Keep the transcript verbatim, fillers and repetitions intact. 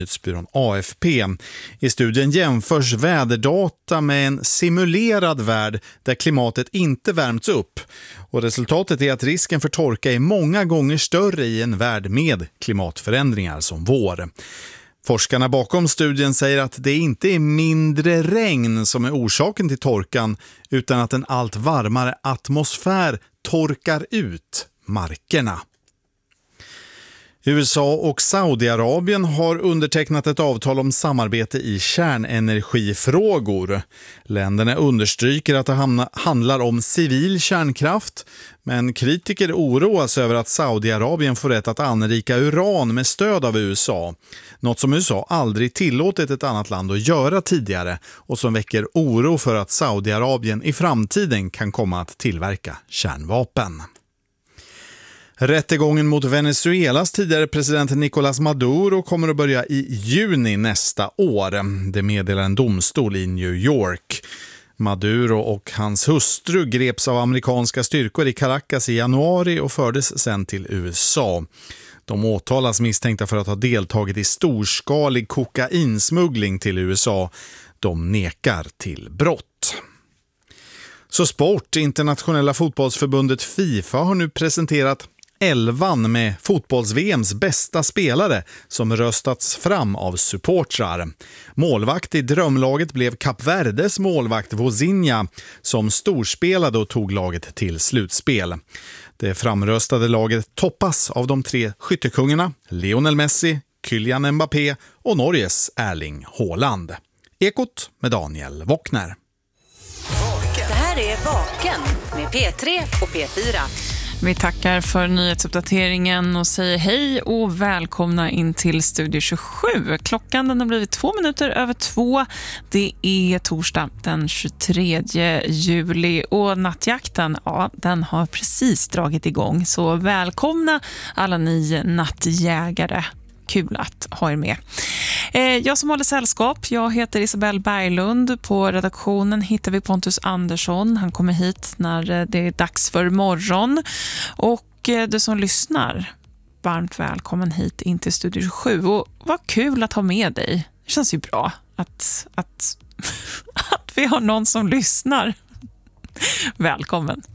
Nyhetsbyrån A F P. I studien jämförs väderdata med en simulerad värld där klimatet inte värmts upp. Och resultatet är att risken för torka är många gånger större i en värld med klimatförändringar som vår. Forskarna bakom studien säger att det inte är mindre regn som är orsaken till torkan utan att en allt varmare atmosfär torkar ut markerna. U S A och Saudiarabien har undertecknat ett avtal om samarbete i kärnenergifrågor. Länderna understryker att det handlar om civil kärnkraft, men kritiker oroas över att Saudiarabien får rätt att anrika uran med stöd av U S A. Något som U S A aldrig tillåtit ett annat land att göra tidigare och som väcker oro för att Saudiarabien i framtiden kan komma att tillverka kärnvapen. Rättegången mot Venezuelas tidigare president Nicolás Maduro kommer att börja i juni nästa år. Det meddelar en domstol i New York. Maduro och hans hustru greps av amerikanska styrkor i Caracas i januari och fördes sedan till U S A. De åtalas misstänkta för att ha deltagit i storskalig kokainsmuggling till U S A. De nekar till brott. Så sport, internationella fotbollsförbundet FIFA har nu presenterat elvan med fotbolls-V M:s bästa spelare som röstats fram av supportrar. Målvakt i drömlaget blev Kap Verdes målvakt Vozinha som storspelade och tog laget till slutspel. Det framröstade laget toppas av de tre skyttekungarna Lionel Messi, Kylian Mbappé och Norges Erling Haaland. Ekot med Daniel Wockner. Det här är Vaken med P tre och P fyra. Vi tackar för nyhetsuppdateringen och säger hej och välkomna in till Studio tjugosju. Klockan den har blivit två minuter över två. Det är torsdag den tjugotredje juli och nattjakten, ja, den har precis dragit igång. Så välkomna alla ni nattjägare. Kul att ha er med. Jag som håller sällskap, jag heter Isabelle Berglund. På redaktionen hittar vi Pontus Andersson. Han kommer hit när det är dags för morgon. Och du som lyssnar, varmt välkommen hit in till Studio tjugosju. Och vad kul att ha med dig. Det känns ju bra att, att, att vi har någon som lyssnar. Välkommen.